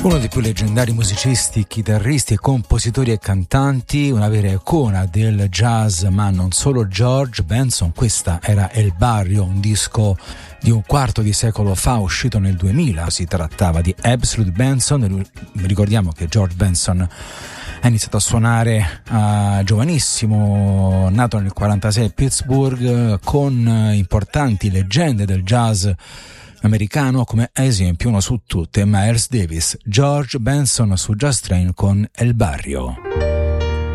Uno dei più leggendari musicisti, chitarristi, compositori e cantanti, una vera icona del jazz, ma non solo, George Benson. Questa era El Barrio, un disco di un quarto di secolo fa, uscito nel 2000. Si trattava di Absolute Benson. Ricordiamo che George Benson ha iniziato a suonare giovanissimo, nato nel 1946 a Pittsburgh, con importanti leggende del jazz americano, come ad esempio uno su tutte, Miles Davis. George Benson su Jazz Train con El Barrio.